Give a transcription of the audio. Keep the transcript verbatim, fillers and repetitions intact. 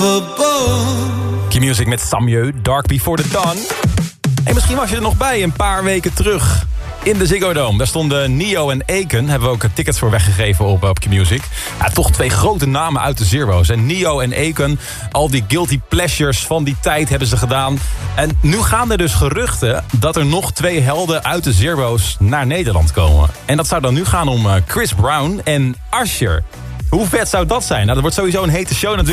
Q-Music met Samjeu, Dark Before the Dawn. En misschien was je er nog bij een paar weken terug in de Ziggo Dome. Daar stonden Nio en Akon. Hebben we ook tickets voor weggegeven op, op Q-Music. Ja, toch twee grote namen uit de Zero's. En Nio en Akon, al die guilty pleasures van die tijd hebben ze gedaan. En nu gaan er dus geruchten dat er nog twee helden uit de Zero's naar Nederland komen. En dat zou dan nu gaan om Chris Brown en Usher. Hoe vet zou dat zijn? Nou, dat wordt sowieso een hete show natuurlijk.